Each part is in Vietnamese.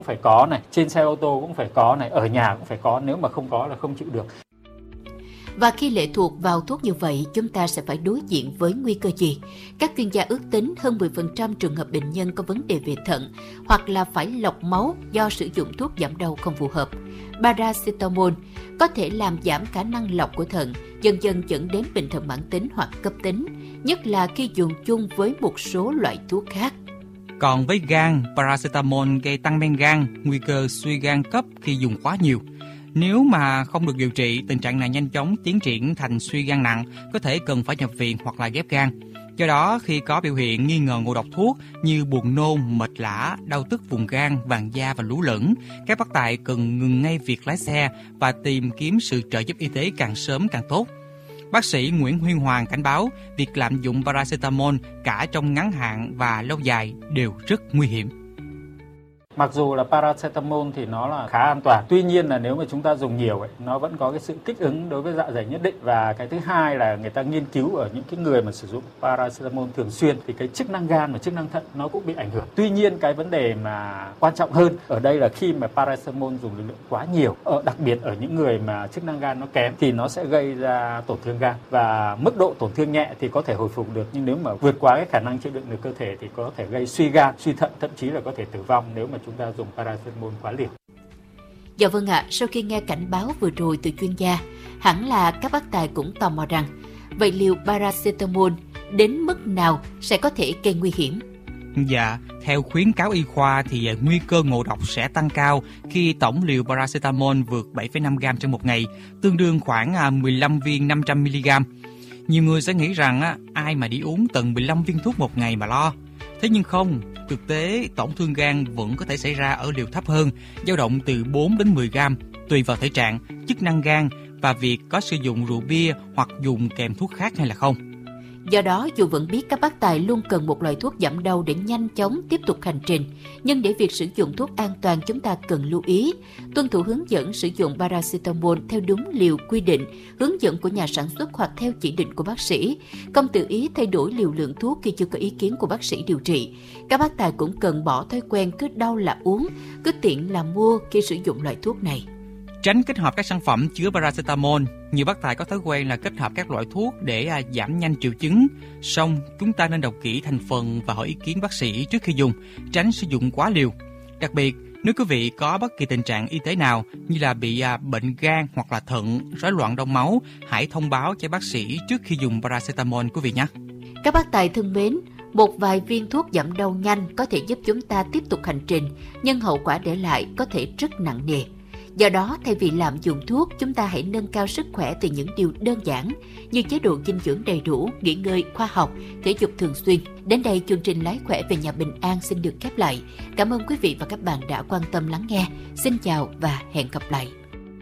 phải có này, trên xe ô tô cũng phải có này, ở nhà cũng phải có, nếu mà không có là không chịu được. Và khi lệ thuộc vào thuốc như vậy, chúng ta sẽ phải đối diện với nguy cơ gì? Các chuyên gia ước tính hơn 10% trường hợp bệnh nhân có vấn đề về thận hoặc là phải lọc máu do sử dụng thuốc giảm đau không phù hợp. Paracetamol có thể làm giảm khả năng lọc của thận, dần dần dẫn đến bệnh thận mãn tính hoặc cấp tính, nhất là khi dùng chung với một số loại thuốc khác. Còn với gan, paracetamol gây tăng men gan, nguy cơ suy gan cấp khi dùng quá nhiều. Nếu mà không được điều trị, tình trạng này nhanh chóng tiến triển thành suy gan nặng, có thể cần phải nhập viện hoặc là ghép gan. Do đó, khi có biểu hiện nghi ngờ ngộ độc thuốc như buồn nôn, mệt lả, đau tức vùng gan, vàng da và lú lẫn, các bác tài cần ngừng ngay việc lái xe và tìm kiếm sự trợ giúp y tế càng sớm càng tốt. Bác sĩ Nguyễn Huy Hoàng cảnh báo việc lạm dụng paracetamol cả trong ngắn hạn và lâu dài đều rất nguy hiểm. Mặc dù là paracetamol thì nó là khá an toàn, tuy nhiên là nếu mà chúng ta dùng nhiều nó vẫn có cái sự kích ứng đối với dạ dày nhất định. Và cái thứ hai là người ta nghiên cứu ở những cái người mà sử dụng paracetamol thường xuyên thì cái chức năng gan và chức năng thận nó cũng bị ảnh hưởng. Tuy nhiên cái vấn đề mà quan trọng hơn ở đây là khi mà paracetamol dùng liều lượng quá nhiều, đặc biệt ở những người mà chức năng gan nó kém thì nó sẽ gây ra tổn thương gan, và mức độ tổn thương nhẹ thì có thể hồi phục được, nhưng nếu mà vượt quá cái khả năng chịu đựng được cơ thể thì có thể gây suy gan, suy thận, thậm chí là có thể tử vong nếu mà chúng ta dùng paracetamol quá liều. Dạ vâng ạ, sau khi nghe cảnh báo vừa rồi từ chuyên gia, hẳn là các bác tài cũng tò mò rằng vậy liều paracetamol đến mức nào sẽ có thể gây nguy hiểm? Dạ, theo khuyến cáo y khoa thì nguy cơ ngộ độc sẽ tăng cao khi tổng liều paracetamol vượt 7,5 gram trên một ngày, tương đương khoảng 15 viên 500 mg. Nhiều người sẽ nghĩ rằng ai mà đi uống tận 15 viên thuốc một ngày mà lo. Thế nhưng không, thực tế tổn thương gan vẫn có thể xảy ra ở liều thấp hơn, dao động từ 4 đến 10 gram, tùy vào thể trạng, chức năng gan và việc có sử dụng rượu bia hoặc dùng kèm thuốc khác hay là không. Do đó, dù vẫn biết các bác tài luôn cần một loại thuốc giảm đau để nhanh chóng tiếp tục hành trình, nhưng để việc sử dụng thuốc an toàn chúng ta cần lưu ý, tuân thủ hướng dẫn sử dụng paracetamol theo đúng liều quy định, hướng dẫn của nhà sản xuất hoặc theo chỉ định của bác sĩ, không tự ý thay đổi liều lượng thuốc khi chưa có ý kiến của bác sĩ điều trị. Các bác tài cũng cần bỏ thói quen cứ đau là uống, cứ tiện là mua khi sử dụng loại thuốc này. Tránh kết hợp các sản phẩm chứa paracetamol. Nhiều bác tài có thói quen là kết hợp các loại thuốc để giảm nhanh triệu chứng. Song chúng ta nên đọc kỹ thành phần và hỏi ý kiến bác sĩ trước khi dùng, tránh sử dụng quá liều. Đặc biệt, nếu quý vị có bất kỳ tình trạng y tế nào như là bị bệnh gan hoặc là thận, rối loạn đông máu, hãy thông báo cho bác sĩ trước khi dùng paracetamol quý vị nhé. Các bác tài thân mến, một vài viên thuốc giảm đau nhanh có thể giúp chúng ta tiếp tục hành trình, nhưng hậu quả để lại có thể rất nặng nề. Do đó, thay vì lạm dụng thuốc, chúng ta hãy nâng cao sức khỏe từ những điều đơn giản như chế độ dinh dưỡng đầy đủ, nghỉ ngơi khoa học, thể dục thường xuyên. Đến đây, chương trình Lái khỏe về nhà bình an xin được khép lại. Cảm ơn quý vị và các bạn đã quan tâm lắng nghe. Xin chào và hẹn gặp lại.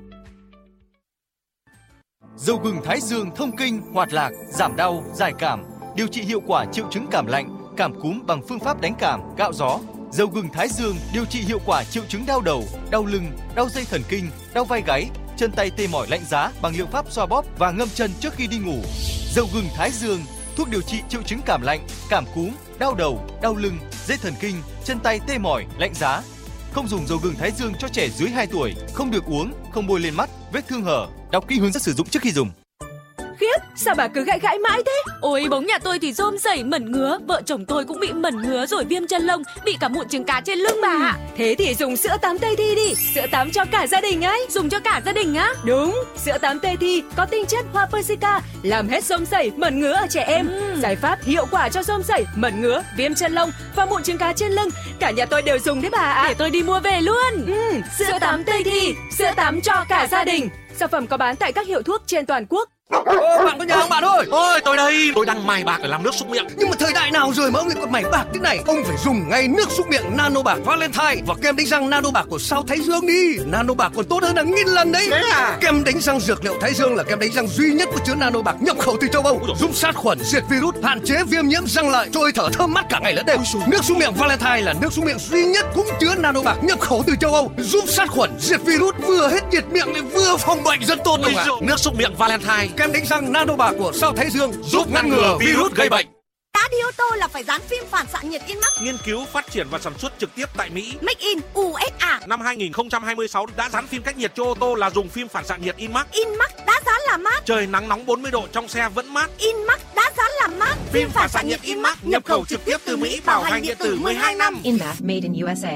Dầu gừng Thái Dương thông kinh, hoạt lạc, giảm đau, giải cảm, điều trị hiệu quả triệu chứng cảm lạnh, cảm cúm bằng phương pháp đánh cảm, cạo gió. Dầu gừng Thái Dương điều trị hiệu quả triệu chứng đau đầu, đau lưng, đau dây thần kinh, đau vai gáy, chân tay tê mỏi lạnh giá bằng liệu pháp xoa bóp và ngâm chân trước khi đi ngủ. Dầu gừng Thái Dương, thuốc điều trị triệu chứng cảm lạnh, cảm cúm, đau đầu, đau lưng, dây thần kinh, chân tay tê mỏi, lạnh giá. Không dùng dầu gừng Thái Dương cho trẻ dưới 2 tuổi, không được uống, không bôi lên mắt, vết thương hở. Đọc kỹ hướng dẫn sử dụng trước khi dùng. Khiếp, sao bà cứ gãi mãi thế? Ôi, bóng nhà tôi thì rôm rẩy mẩn ngứa, vợ chồng tôi cũng bị mẩn ngứa rồi viêm chân lông, bị cả mụn trứng cá trên lưng bà ạ. Thế thì dùng sữa tắm Tây Thi đi, sữa tắm cho cả gia đình ấy. Dùng cho cả gia đình á? Đúng, sữa tắm Tây Thi có tinh chất hoa persica, làm hết rôm rẩy, mẩn ngứa ở trẻ em. Giải pháp hiệu quả cho rôm rẩy, mẩn ngứa, viêm chân lông và mụn trứng cá trên lưng. Cả nhà tôi đều dùng đấy bà ạ. Để tôi đi mua về luôn. Sữa tắm Tây Thi, sữa tắm cho cả gia đình. Sản phẩm có bán tại các hiệu thuốc trên toàn quốc. Bạn có nhà không bạn ơi? Ôi tôi đây, tôi đang mài bạc để làm nước súc miệng. Nhưng mà thời đại nào rồi mà ông lại còn mài bạc thế này? Ông phải dùng ngay nước súc miệng Nano Bạc Valentine và kem đánh răng Nano Bạc của Sao Thái Dương đi. Nano Bạc còn tốt hơn hàng nghìn lần đấy. Thế à? Kem đánh răng dược liệu Thái Dương là kem đánh răng duy nhất có chứa Nano Bạc nhập khẩu từ châu Âu, giúp sát khuẩn, diệt virus, hạn chế viêm nhiễm răng lợi, trôi thở thơm mát cả ngày lẫn đêm. Nước súc miệng Valentine là nước súc miệng duy nhất cũng chứa Nano Bạc nhập khẩu từ châu Âu, giúp sát khuẩn, diệt virus, vừa hết nhiệt miệng lại vừa phòng bệnh, rất tốt đúng không ạ? Nước súc miệng Valentine, kem đánh răng Nano Bạc của Sao Thái Dương giúp ngăn ngừa virus gây bệnh. Đã đi ô tô là phải dán phim phản xạ nhiệt Inmax. Nghiên cứu, phát triển và sản xuất trực tiếp tại Mỹ. Make in USA. Năm 2026 đã dán phim cách nhiệt cho ô tô là dùng phim phản xạ nhiệt Inmax. Inmax đã dán là mát. Trời nắng nóng 40 độ trong xe vẫn mát. Inmax đã dán là mát. Phim phản xạ nhiệt Inmax nhập khẩu trực tiếp từ Mỹ, bảo hành điện tử 12 năm. Inmax made in USA.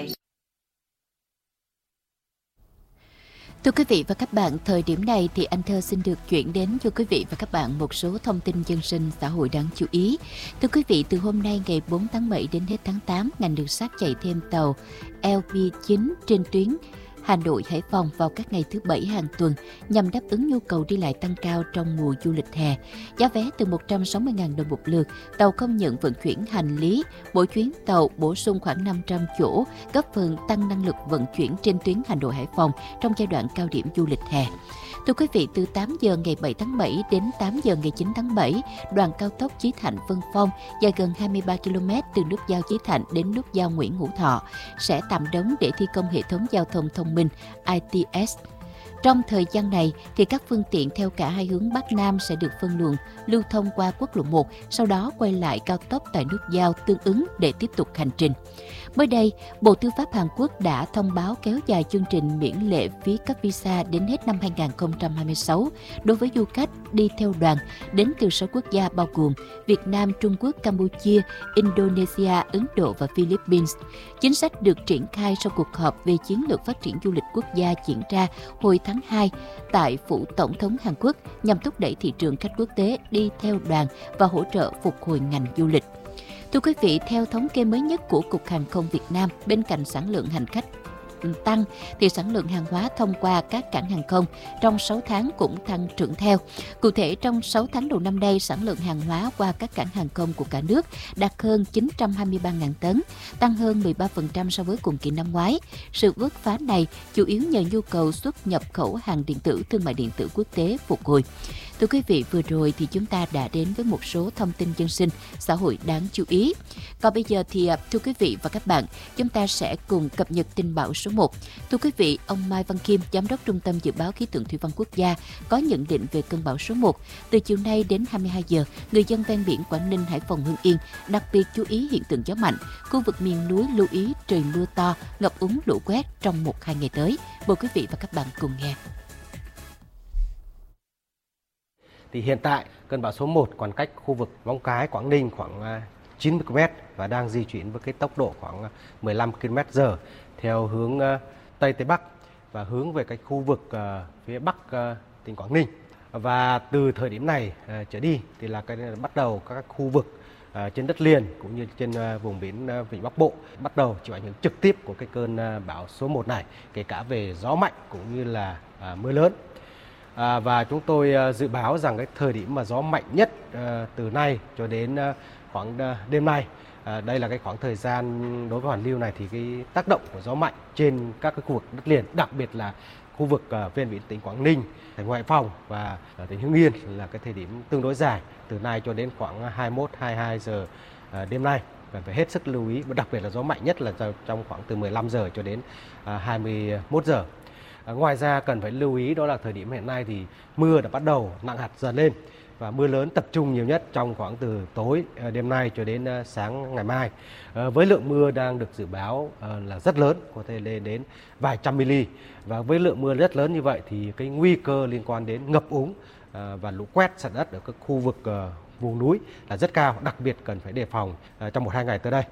Thưa quý vị và các bạn, thời điểm này thì anh Thơ xin được chuyển đến cho quý vị và các bạn một số thông tin dân sinh xã hội đáng chú ý. Thưa quý vị, từ hôm nay ngày 4 tháng 7 đến hết tháng 8, ngành đường sắt chạy thêm tàu LV9 trên tuyến Hà Nội - Hải Phòng vào các ngày thứ Bảy hàng tuần nhằm đáp ứng nhu cầu đi lại tăng cao trong mùa du lịch hè. Giá vé từ 160.000 đồng một lượt, tàu không nhận vận chuyển hành lý. Mỗi chuyến tàu bổ sung khoảng 500 chỗ, góp phần tăng năng lực vận chuyển trên tuyến Hà Nội - Hải Phòng trong giai đoạn cao điểm du lịch hè. Thưa quý vị, từ 8 giờ ngày 7 tháng 7 đến 8 giờ ngày 9 tháng 7, đoàn cao tốc Chí Thạnh - Vân Phong dài gần 23 km từ nút giao Chí Thạnh đến nút giao Nguyễn Hữu Thọ sẽ tạm đóng để thi công hệ thống giao thông thông minh ITS. Trong thời gian này, thì các phương tiện theo cả hai hướng Bắc Nam sẽ được phân luồng lưu thông qua quốc lộ 1, sau đó quay lại cao tốc tại nút giao tương ứng để tiếp tục hành trình. Mới đây, Bộ Tư pháp Hàn Quốc đã thông báo kéo dài chương trình miễn lệ phí cấp visa đến hết năm 2026 đối với du khách đi theo đoàn đến từ 6 quốc gia bao gồm Việt Nam, Trung Quốc, Campuchia, Indonesia, Ấn Độ và Philippines. Chính sách được triển khai sau cuộc họp về chiến lược phát triển du lịch quốc gia diễn ra hồi tháng 2 tại Phủ Tổng thống Hàn Quốc nhằm thúc đẩy thị trường khách quốc tế đi theo đoàn và hỗ trợ phục hồi ngành du lịch. Thưa quý vị, theo thống kê mới nhất của Cục Hàng không Việt Nam, bên cạnh sản lượng hành khách tăng thì sản lượng hàng hóa thông qua các cảng hàng không trong 6 tháng cũng tăng trưởng theo. Cụ thể, trong 6 tháng đầu năm nay, sản lượng hàng hóa qua các cảng hàng không của cả nước đạt hơn 923.000 tấn, tăng hơn 13% so với cùng kỳ năm ngoái. Sự bứt phá này chủ yếu nhờ nhu cầu xuất nhập khẩu hàng điện tử, thương mại điện tử quốc tế phục hồi. Thưa quý vị, vừa rồi thì chúng ta đã đến với một số thông tin dân sinh xã hội đáng chú ý. Còn bây giờ thì thưa quý vị và các bạn, chúng ta sẽ cùng cập nhật tin bão số 1. Thưa quý vị, ông Mai Văn Kim, Giám đốc Trung tâm Dự báo Khí tượng Thủy văn Quốc gia có nhận định về cơn bão số 1. Từ chiều nay đến 22 giờ, người dân ven biển Quảng Ninh, Hải Phòng, Hưng Yên đặc biệt chú ý hiện tượng gió mạnh. Khu vực miền núi lưu ý trời mưa to, ngập úng, lũ quét trong 1-2 ngày tới. Mời quý vị và các bạn cùng nghe. Thì hiện tại cơn bão số 1 còn cách khu vực Móng Cái, Quảng Ninh khoảng 90 km và đang di chuyển với cái tốc độ khoảng 15 km/h theo hướng Tây Tây Bắc và hướng về cái khu vực phía Bắc tỉnh Quảng Ninh. Và từ thời điểm này trở đi thì là bắt đầu các khu vực trên đất liền cũng như trên vùng biển Vịnh Bắc Bộ bắt đầu chịu ảnh hưởng trực tiếp của cái cơn bão số 1 này, kể cả về gió mạnh cũng như là mưa lớn. Và chúng tôi dự báo rằng cái thời điểm mà gió mạnh nhất từ nay cho đến khoảng đêm nay, đây là cái khoảng thời gian đối với hoàn lưu này thì cái tác động của gió mạnh trên các cái khu vực đất liền, đặc biệt là khu vực ven biển tỉnh Quảng Ninh, thành phố Hải Phòng và tỉnh Hưng Yên là cái thời điểm tương đối dài từ nay cho đến khoảng 21-22 giờ đêm nay. Và phải hết sức lưu ý, và đặc biệt là gió mạnh nhất là trong khoảng từ 15 giờ cho đến 21 giờ. Ngoài ra cần phải lưu ý đó là thời điểm hiện nay thì mưa đã bắt đầu nặng hạt dần lên và mưa lớn tập trung nhiều nhất trong khoảng từ tối đêm nay cho đến sáng ngày mai. Với lượng mưa đang được dự báo là rất lớn, có thể lên đến vài trăm mm. Và với lượng mưa rất lớn như vậy thì cái nguy cơ liên quan đến ngập úng và lũ quét, sạt đất ở các khu vực vùng núi là rất cao, đặc biệt cần phải đề phòng trong 1-2 ngày tới đây.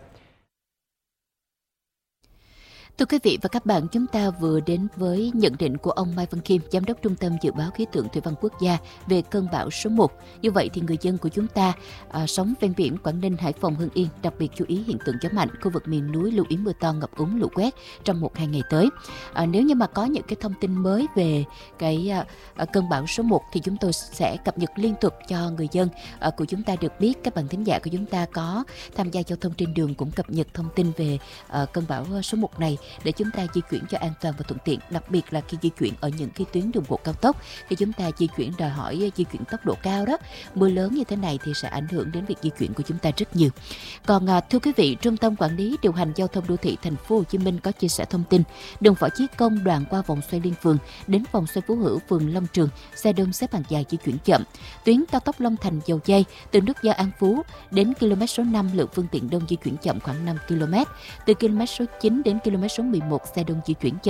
Thưa quý vị và các bạn, chúng ta vừa đến với nhận định của ông Mai Văn Kim, Giám đốc Trung tâm Dự báo Khí tượng Thủy văn Quốc gia về cơn bão số 1. Như vậy thì người dân của chúng ta sống ven biển Quảng Ninh, Hải Phòng, Hưng Yên đặc biệt chú ý hiện tượng gió mạnh, khu vực miền núi lưu ý mưa to, ngập úng, lũ quét trong 1-2 ngày tới. Nếu như mà có những cái thông tin mới về cái cơn bão số 1 thì chúng tôi sẽ cập nhật liên tục cho người dân của chúng ta được biết. Các bạn thính giả của chúng ta có tham gia giao thông trên đường cũng cập nhật thông tin về cơn bão số 1 này để chúng ta di chuyển cho an toàn và thuận tiện, đặc biệt là khi di chuyển ở những cái tuyến đường bộ cao tốc, khi chúng ta di chuyển đòi hỏi di chuyển tốc độ cao đó. Mưa lớn như thế này thì sẽ ảnh hưởng đến việc di chuyển của chúng ta rất nhiều. Còn thưa quý vị, Trung tâm Quản lý Điều hành Giao thông Đô thị Thành phố Hồ Chí Minh có chia sẻ thông tin đường Võ Chí Công đoạn qua vòng xoay Liên Phường đến vòng xoay Phú Hữu, phường Long Trường, xe đông xếp hàng dài di chuyển chậm. Tuyến cao tốc Long Thành - Dầu Giây từ nút giao An Phú đến km số 5 lượng phương tiện đông di chuyển chậm khoảng 5 km. Từ km số 9 đến km số 11 xe đông di chuyển chậm.